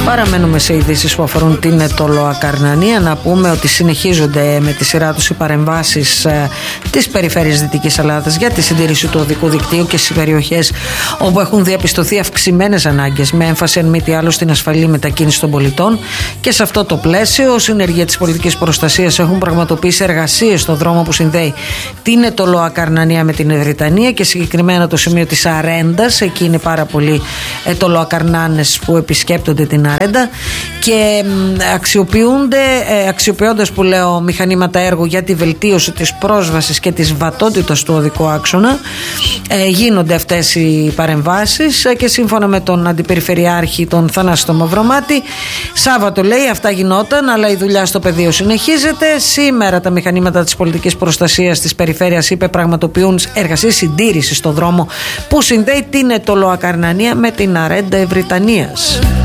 Παραμένουμε σε ειδήσεις που αφορούν την Ετωλοακαρνανία. Να πούμε ότι συνεχίζονται με τη σειρά τους οι παρεμβάσεις της περιφέρειας Δυτικής Ελλάδας για τη συντήρηση του οδικού δικτύου και στις περιοχές όπου έχουν διαπιστωθεί αυξημένες ανάγκες, με έμφαση αν μη τι άλλο στην ασφαλή μετακίνηση των πολιτών. Και σε αυτό το πλαίσιο, συνεργεία της πολιτικής προστασίας έχουν πραγματοποιήσει εργασίες στον δρόμο που συνδέει την Ετωλοακαρνανία με την Ευρυτανία και συγκεκριμένα το σημείο της Αρέντας. Εκεί είναι πάρα πολλοί Ετωλοακαρνάνες που επισκέπτονται την Αρέντα και αξιοποιώντας που λέω μηχανήματα έργου για τη βελτίωση της πρόσβασης και της βατότητας του οδικού άξονα, γίνονται αυτές οι παρεμβάσεις και σύμφωνα με τον Αντιπεριφερειάρχη τον Θανάση Μαυρομάτη, Σάββατο λέει αυτά γινόταν, αλλά η δουλειά στο πεδίο συνεχίζεται. Σήμερα τα μηχανήματα της πολιτικής προστασίας της περιφέρειας, είπε, πραγματοποιούν εργασίες συντήρησης στο δρόμο που συνδέει την Ετωλοακαρνανία με την Αρέντα Ευρυτανίας.